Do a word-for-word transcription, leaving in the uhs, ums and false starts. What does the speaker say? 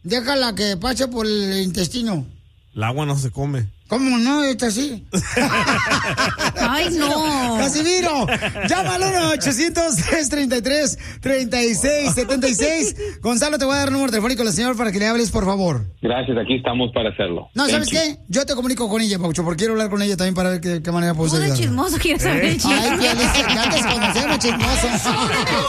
Déjala que pase por el intestino. El agua no se come. ¿Cómo no? Esta sí. ¡Ay, no! ¡Casimiro! Llama al uno ochocientos, tres treinta y tres, treinta y seis setenta y seis. Gonzalo, te voy a dar el número telefónico a la señora para que le hables, por favor. Gracias, aquí estamos para hacerlo. No, ¿sabes Thank qué? Yo te comunico con ella, Paucho, porque quiero hablar con ella también para ver qué, qué manera puedo Tú de ayudarla. chismoso quieres saber el chisme. Ay, tía, dice que antes conocemos chismoso.